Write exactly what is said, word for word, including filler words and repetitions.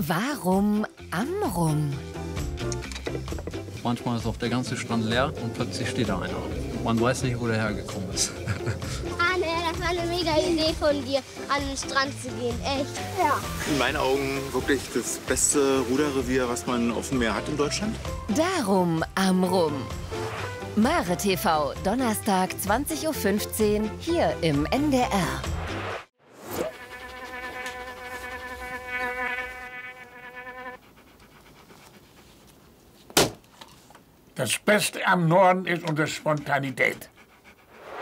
Warum Amrum? Manchmal ist auch der ganze Strand leer und plötzlich steht da einer. Man weiß nicht, wo der hergekommen ist. Ah, ne, das war eine mega Idee von dir, an den Strand zu gehen. Echt? Ja. In meinen Augen wirklich das beste Ruderrevier, was man auf dem Meer hat in Deutschland. Darum Amrum. Mare T V, Donnerstag zwanzig Uhr fünfzehn, hier im N D R. Das Beste am Norden ist unsere Spontanität.